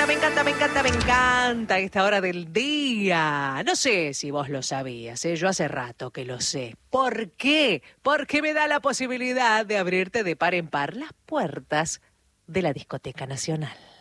encanta, me encanta, me encanta, me encanta esta hora del día. No sé si vos lo sabías, ¿eh? Yo hace rato que lo sé. ¿Por qué? Porque me da la posibilidad de abrirte de par en par las puertas de la Discoteca Nacional.